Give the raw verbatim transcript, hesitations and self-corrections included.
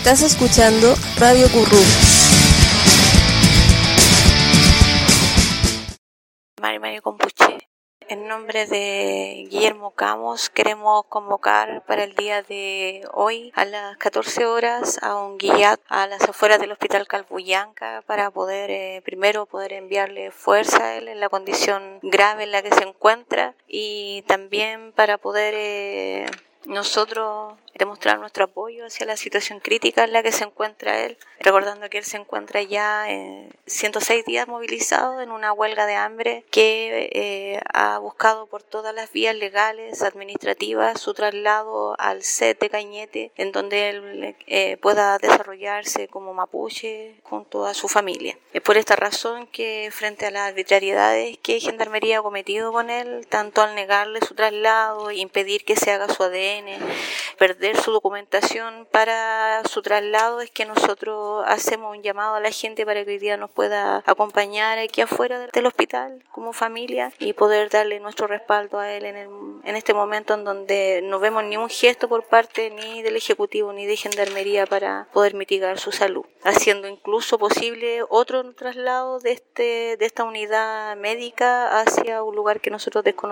Estás escuchando Radio Currú. Mari Mari Compuche. En nombre de Guillermo Camos queremos convocar para el día de hoy a las catorce horas a un guiat a las afueras del Hospital Calbuyanca para poder eh, primero poder enviarle fuerza a él en la condición grave en la que se encuentra y también para poder eh, nosotros demostrar nuestro apoyo hacia la situación crítica en la que se encuentra él, recordando que él se encuentra ya en ciento seis días movilizado en una huelga de hambre que eh, ha buscado por todas las vías legales, administrativas, su traslado al C E T de Cañete, en donde él eh, pueda desarrollarse como mapuche junto a su familia. Es por esta razón que frente a las arbitrariedades que Gendarmería ha cometido con él, tanto al negarle su traslado, impedir que se haga su A D N, perder su documentación para su traslado, es que nosotros hacemos un llamado a la gente para que hoy día nos pueda acompañar aquí afuera del hospital como familia y poder darle nuestro respaldo a él en, el, en este momento en donde no vemos ni un gesto por parte ni del Ejecutivo ni de Gendarmería para poder mitigar su salud, haciendo incluso posible otro traslado de, este, de esta unidad médica hacia un lugar que nosotros desconocemos.